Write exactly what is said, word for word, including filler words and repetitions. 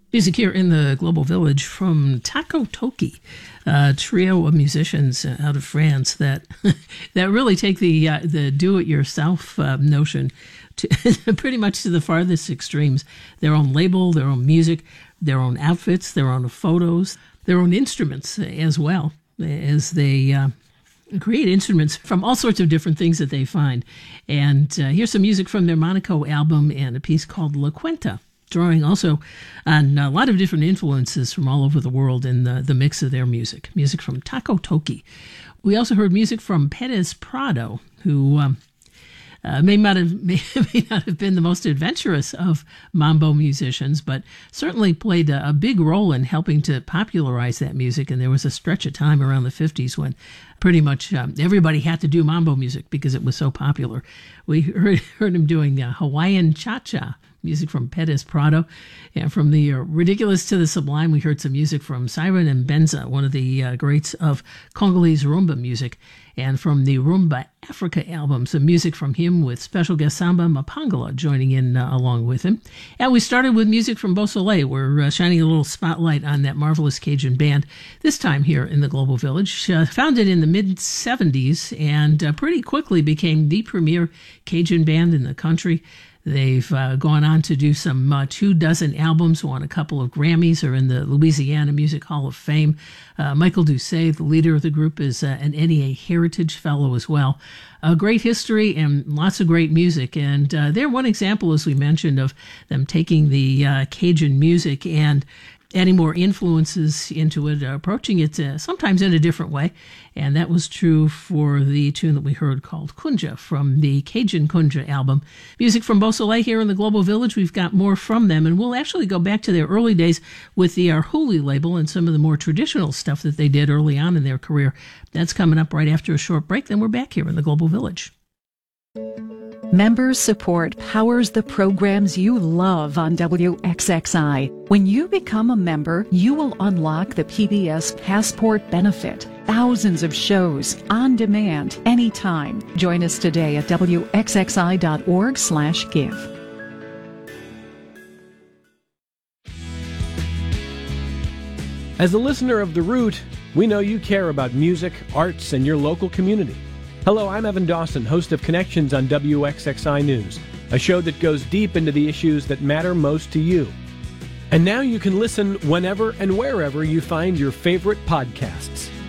Music here in the Global Village from Taco Toki, a trio of musicians out of France that that really take the uh, the do-it-yourself uh, notion to pretty much to the farthest extremes. Their own label, their own music, their own outfits, their own photos, their own instruments as well, as they uh, create instruments from all sorts of different things that they find. And uh, here's some music from their Monaco album and a piece called La Cuenta, drawing also on a lot of different influences from all over the world in the, the mix of their music. Music from Taco Toki. We also heard music from Perez Prado, who um, uh, may, not have, may, may not have been the most adventurous of mambo musicians, but certainly played a, a big role in helping to popularize that music. And there was a stretch of time around the fifties when pretty much um, everybody had to do mambo music because it was so popular. We heard, heard him doing uh, Hawaiian Cha-Cha, music from Perez Prado. And from the uh, ridiculous to the sublime, we heard some music from Siren and Benza, one of the uh, greats of Congolese rumba music. And from the Rumba Africa album, some music from him with special guest Samba Mapangala joining in uh, along with him. And we started with music from Beausoleil. We're uh, shining a little spotlight on that marvelous Cajun band, this time here in the Global Village. Uh, founded in the mid-seventies and uh, pretty quickly became the premier Cajun band in the country. They've uh, gone on to do some uh, two dozen albums, won a couple of Grammys, are in the Louisiana Music Hall of Fame. Uh, Michael Doucet, the leader of the group, is uh, an N E A Heritage Fellow as well. A great history and lots of great music. And uh, they're one example, as we mentioned, of them taking the uh, Cajun music and adding more influences into it, uh, approaching it uh, sometimes in a different way. And that was true for the tune that we heard called Kunja from the Cajun Kunja album. Music from Beausoleil here in the Global Village. We've got more from them, and we'll actually go back to their early days with the Arhuli label and some of the more traditional stuff that they did early on in their career. That's coming up right after a short break. Then we're back here in the Global Village. Member support powers the programs you love on W X X I. When you become a member, you will unlock the P B S Passport benefit. Thousands of shows on demand, anytime. Join us today at W X X I dot org slash give. As a listener of The Root, we know you care about music, arts, and your local community. Hello, I'm Evan Dawson, host of Connections on W X X I News, a show that goes deep into the issues that matter most to you. And now you can listen whenever and wherever you find your favorite podcasts.